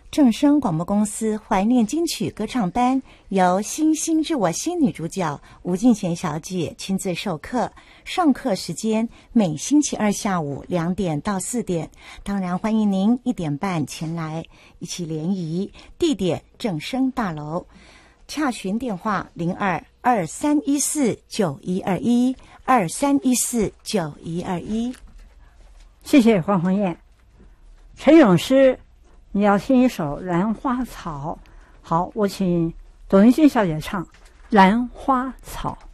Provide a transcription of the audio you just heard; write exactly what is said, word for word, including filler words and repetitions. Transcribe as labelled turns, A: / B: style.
A: 正声广播公司怀念金曲歌唱班由星星之我新女主角吴敬贤小姐亲自授课，上课时间每星期二下午两点到四点，当然欢迎您一点半前来一起联谊，地点正声大楼，洽询电话零二二三一四九一二一二三一四九一二一。
B: 谢谢黄鸿燕。陈咏诗，你要听一首《兰花草》。好，我请董云君小姐唱《兰花草》。